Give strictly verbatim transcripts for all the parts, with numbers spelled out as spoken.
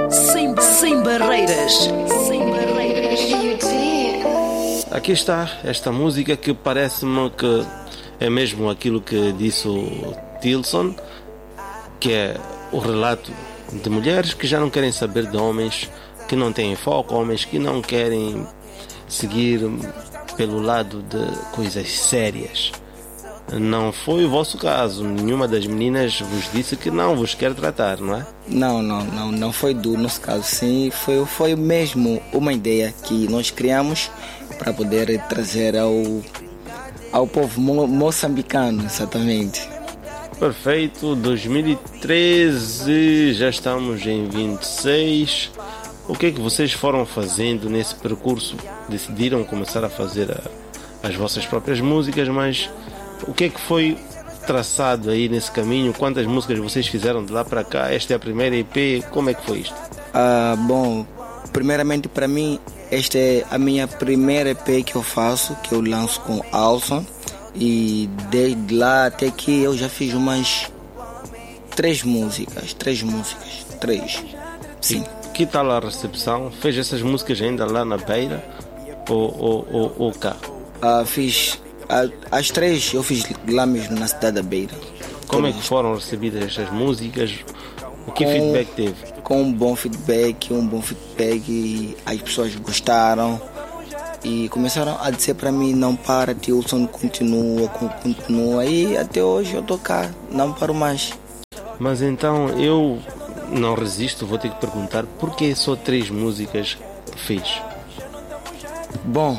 Sem, sem barreiras. Sem barreiras. Aqui está esta música que parece-me que é mesmo aquilo que disse o Tilson, que é o relato de mulheres que já não querem saber de homens que não têm foco, homens que não querem seguir pelo lado de coisas sérias. Não foi o vosso caso, nenhuma das meninas vos disse que não vos quer tratar, não é? Não, não, não, não foi do nosso caso, sim, foi, foi mesmo uma ideia que nós criamos para poder trazer ao, ao povo mo- moçambicano, exatamente. Perfeito, dois mil e treze, já estamos em vinte e seis. O que é que vocês foram fazendo nesse percurso? Decidiram começar a fazer a, as vossas próprias músicas, mas o que é que foi traçado aí nesse caminho? Quantas músicas vocês fizeram de lá para cá? Esta é a primeira E P, como é que foi isto? Ah, bom, primeiramente para mim, esta é a minha primeira E P que eu faço, que eu lanço com Alson. E desde lá até aqui eu já fiz umas três músicas, três músicas, três, sim. E que tal a recepção? Fez essas músicas ainda lá na Beira ou, ou, ou, ou cá? Ah, fiz, ah, as três eu fiz lá mesmo na cidade da Beira. Como é que foram recebidas estas músicas? O que Com- feedback teve? Com um bom feedback, um bom feedback, e as pessoas gostaram e começaram a dizer para mim: não para, Tilson, continua, con- continua, e até hoje eu tô cá, não paro mais. Mas então eu não resisto, vou ter que perguntar por que só três músicas fez? Bom,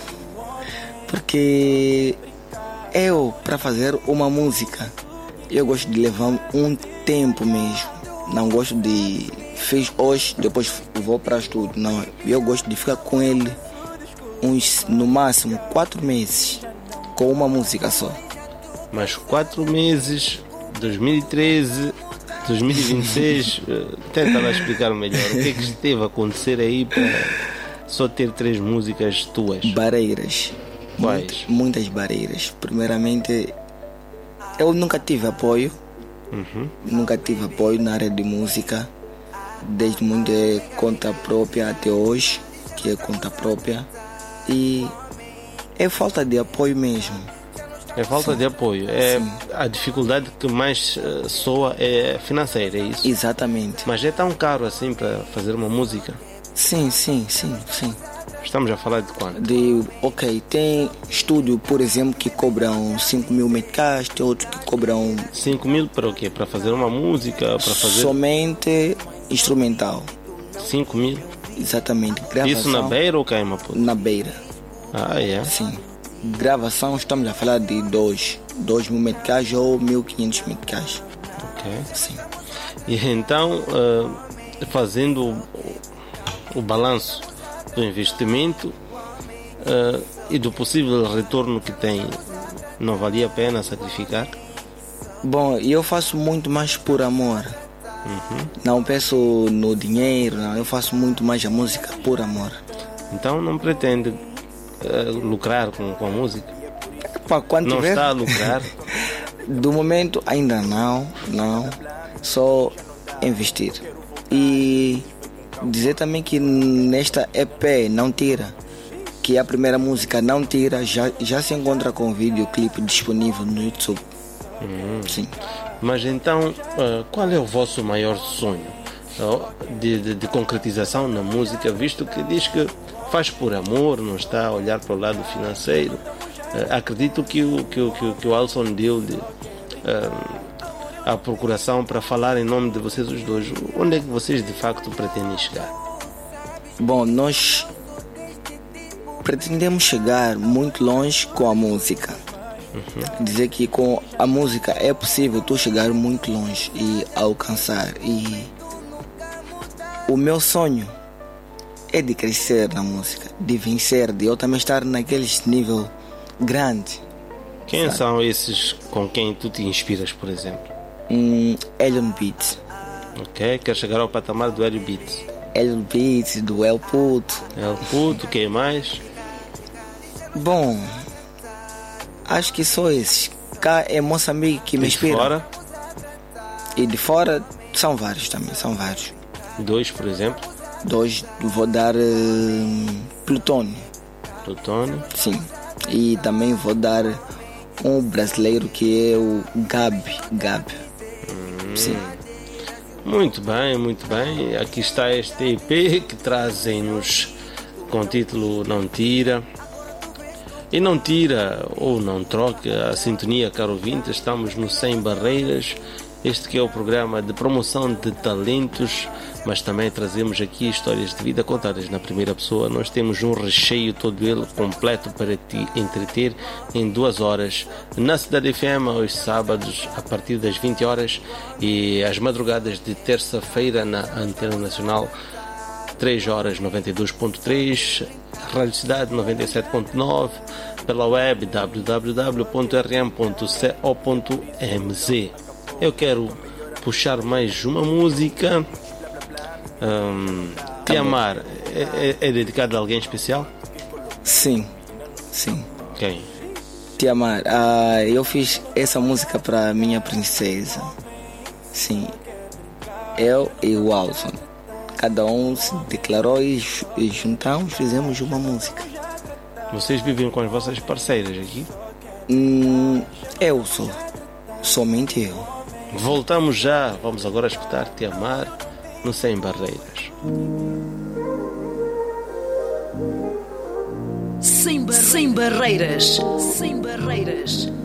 porque eu, para fazer uma música, eu gosto de levar um tempo mesmo. Não gosto de fiz hoje, depois vou para estúdio. Não, eu gosto de ficar com ele uns, no máximo, quatro meses com uma música só. Mas quatro meses, dois mil e treze, dois mil e vinte e seis, eh, tenta lá explicar melhor o que é que esteve a acontecer aí para só ter três músicas tuas. Barreiras. Quais? Muitas, muitas barreiras. Primeiramente, eu nunca tive apoio. Uhum. Nunca tive apoio na área de música. Desde muito é conta própria até hoje, que é conta própria. E é falta de apoio mesmo. É falta Sim. de apoio. É Sim. a dificuldade que mais eh, soa é financeira, é isso? Exatamente. Mas é tão caro assim para fazer uma música? Sim, sim, sim, sim. Estamos a falar de quanto? De, ok, tem estúdio, por exemplo, que cobram cinco mil meticais, tem outros que cobram cinco mil para o quê? Para fazer uma música? Para fazer somente instrumental. cinco mil? Exatamente. Gravação, Isso na Beira ou cá em Maputo? Na Beira, Ah, é? sim. Gravação, estamos a falar de dois, dois mil meticais ou mil e quinhentos meticais. Ok. Sim. E então, eh, fazendo o, o balanço do investimento eh, e do possível retorno que tem, não valia a pena sacrificar? Bom, eu faço muito mais por amor. Uhum. Não peço no dinheiro, não. Eu faço muito mais a música por amor. Então não pretende eh, lucrar com, com a música? Epá, quando Não tiver... está a lucrar? Do momento ainda não, não. Só investir. E dizer também que nesta E P Não Tira, que é a primeira música Não Tira, já, já se encontra com videoclipe disponível no YouTube. Uhum. Sim. Mas então, eh, qual é o vosso maior sonho eh, de, de, de concretização na música, visto que diz que faz por amor, não está a olhar para o lado financeiro? Eh, acredito que o, que, o, que, o, que o Alson deu de, eh, a procuração para falar em nome de vocês os dois. Onde é que vocês de facto pretendem chegar? Bom, nós pretendemos chegar muito longe com a música. Uhum. Dizer que com a música é possível tu chegar muito longe e alcançar. E o meu sonho é de crescer na música, de vencer, de eu também estar naqueles nível grande. Quem sabe? são esses com quem tu te inspiras, por exemplo? Um Elion Beats. Ok, quer chegar ao patamar do Hélio Beats. Elion Beats, do El Puto. El Puto, quem mais? Bom, acho que só esses. Cá é Moçambique que me E de inspira. fora? E de fora são vários também, são vários. Dois, por exemplo. Dois, vou dar uh, Plutônio. Plutônio. Sim. E também vou dar um brasileiro que é o Gabi. Gabi. Hum. Sim. Muito bem, muito bem. Aqui está este E P que trazem-nos com o título Não Tira. E não tira ou não troca a sintonia, caro ouvinte. Estamos no Sem Barreiras. Este que é o programa de promoção de talentos, mas também trazemos aqui histórias de vida contadas na primeira pessoa. Nós temos um recheio todo ele completo para te entreter em duas horas na Cidade F M, aos sábados a partir das vinte horas e às madrugadas de terça-feira na Antena Nacional três horas noventa e dois ponto três, Rádio Cidade noventa e sete ponto nove, pela web w w w ponto r m ponto co ponto m z. Eu quero puxar mais uma música. Um, Te Amar é, é, é dedicado a alguém especial? Sim, sim. Quem? Te Amar. Ah, eu fiz essa música para minha princesa. Sim. Eu e o Alson. Cada um se declarou e, e juntamos, fizemos uma música. Vocês vivem com as vossas parceiras aqui? Hum, eu sou. Somente eu. Voltamos já. Vamos agora escutar Te Amar no Sem Barreiras. Sem, bar... Sem barreiras. Sem barreiras.